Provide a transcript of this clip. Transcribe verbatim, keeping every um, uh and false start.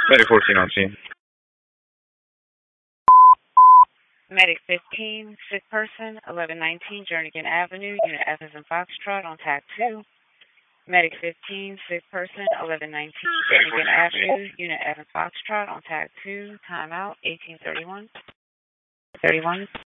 Medic fourteen on scene. Medic fifteen, sick person, eleven nineteen Jernigan Avenue, Unit F is in Foxtrot on tag two. Medic fifteen, sick person, eleven nineteen Jernigan Avenue, Unit F in Foxtrot on tag two. Timeout, eighteen thirty-one. thirty-one.